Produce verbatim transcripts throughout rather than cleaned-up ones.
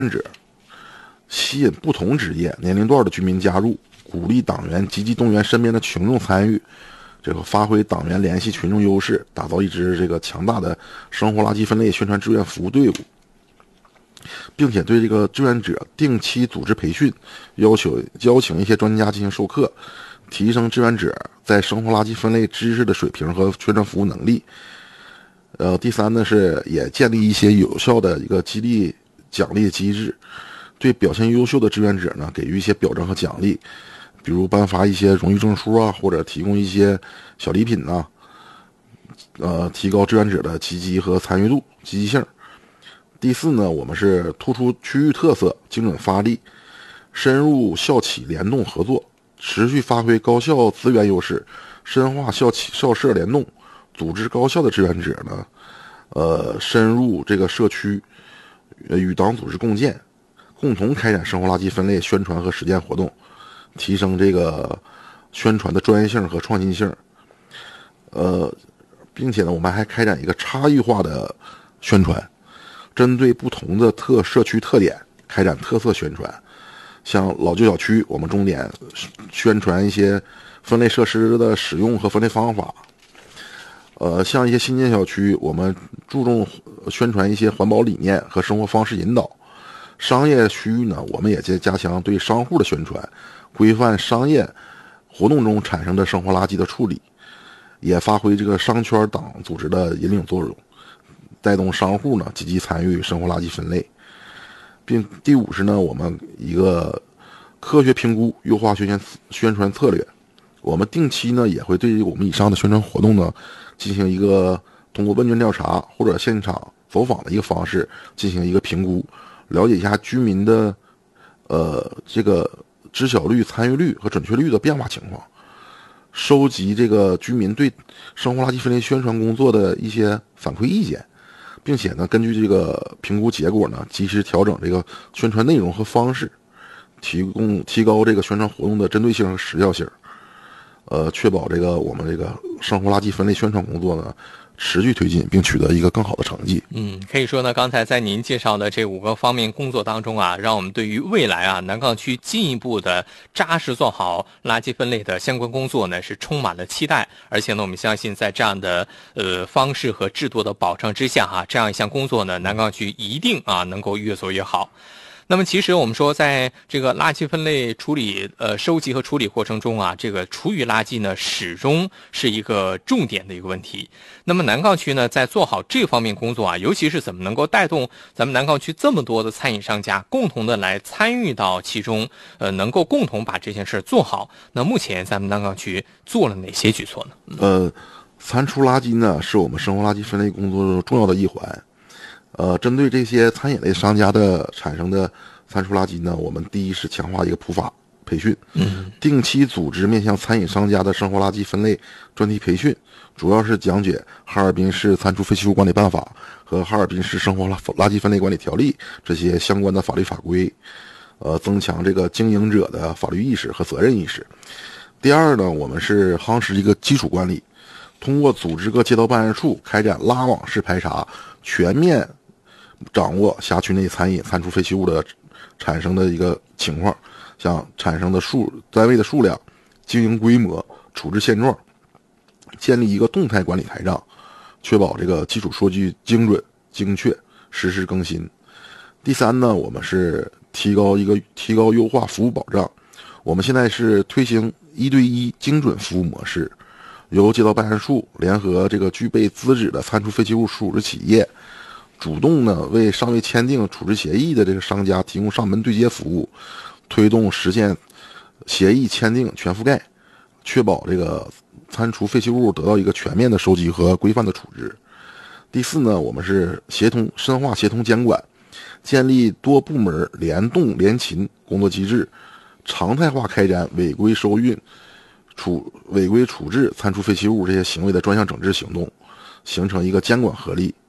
者，吸引不同职业、年龄段的居民加入，鼓励党员积极动员身边的群众参与，这个发挥党员联系群众优势，打造一支这个强大的生活垃圾分类宣传志愿服务队伍，并且对这个志愿者定期组织培训，要求邀请一些专家进行授课，提升志愿者在生活垃圾分类知识的水平和宣传服务能力。呃，第三呢是也建立一些有效的一个激励奖励机制，对表现优秀的志愿者呢给予一些表彰和奖励，比如颁发一些荣誉证书啊，或者提供一些小礼品呐、呃，提高志愿者的积极和参与度、积极性。第四呢，我们是突出区域特色，精准发力，深入校企联动合作，持续发挥高校资源优势，深化校企校社联动，组织高校的志愿者呢，呃，深入这个社区，呃，与党组织共建，共同开展生活垃圾分类宣传和实践活动，提升这个宣传的专业性和创新性。呃，并且呢，我们还开展一个差异化的宣传，针对不同的特社区特点开展特色宣传。像老旧小区，我们重点宣传一些分类设施的使用和分类方法。呃，像一些新建小区，我们注重宣传一些环保理念和生活方式引导。商业区域呢，我们也在加强对商户的宣传，规范商业活动中产生的生活垃圾的处理，也发挥这个商圈党组织的引领作用，带动商户呢积极参与生活垃圾分类。并第五是呢，我们一个科学评估优化宣传宣传策略。我们定期呢也会对我们以上的宣传活动呢进行一个通过问卷调查或者现场走访的一个方式进行一个评估，了解一下居民的呃这个知晓率、参与率和准确率的变化情况，收集这个居民对生活垃圾分类宣传工作的一些反馈意见，并且呢根据这个评估结果呢及时调整这个宣传内容和方式，提供提高这个宣传活动的针对性和时效性。呃，确保这个我们这个生活垃圾分类宣传工作呢持续推进，并取得一个更好的成绩。 嗯，可以说呢，刚才在您介绍的这五个方面工作当中啊，让我们对于未来啊南岗区进一步的扎实做好垃圾分类的相关工作呢是充满了期待。而且呢，我们相信在这样的呃方式和制度的保障之下哈，这样一项工作呢，南岗区一定啊能够越做越好。那么其实我们说，在这个垃圾分类处理、呃收集和处理过程中啊，这个厨余垃圾呢，始终是一个重点的一个问题。那么南岗区呢，在做好这方面工作啊，尤其是怎么能够带动咱们南岗区这么多的餐饮商家共同的来参与到其中，呃，能够共同把这件事做好。那目前咱们南岗区做了哪些举措呢？ 呃，餐厨垃圾呢，是我们生活垃圾分类工作中重要的一环。呃，针对这些餐饮类商家的产生的餐厨垃圾呢，我们第一是强化一个普法培训， 嗯， 定期组织面向餐饮商家的生活垃圾分类专题培训，主要是讲解哈尔滨市餐厨废弃物管理办法和哈尔滨市生活垃圾分类管理条例这些相关的法律法规，呃，增强这个经营者的法律意识和责任意识。第二呢，我们是夯实一个基础管理，通过组织各街道办事处开展拉网式排查，全面掌握辖区内餐饮餐厨废弃物的产生的一个情况，像产生的数单位的数量、经营规模、处置现状，建立一个动态管理台账，确保这个基础数据精准精确，实时更新。第三呢，我们是提高一个提高优化服务保障，我们现在是推行一对一精准服务模式，由街道办事处联合这个具备资质的餐厨废弃物处置企业，主动呢为尚未签订处置协议的这个商家提供上门对接服务，推动实现协议签订全覆盖，确保这个餐厨废弃物得到一个全面的收集和规范的处置。第四呢，我们是协同深化协同监管，建立多部门联动联勤工作机制，常态化开展违规收运、处违规处置餐厨废弃物这些行为的专项整治行动，形成一个监管合力。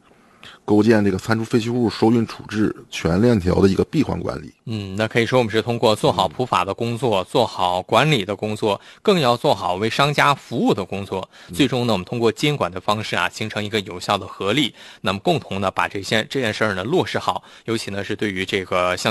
构建这个餐厨废弃物收运处置全链条的一个闭环管理。 嗯，那可以说我们是通过做好普法的工作，做好管理的工作，更要做好为商家服务的工作。最终呢，我们通过监管的方式啊，形成一个有效的合力，那么共同的把这些这件事儿呢落实好。尤其呢是对于这个像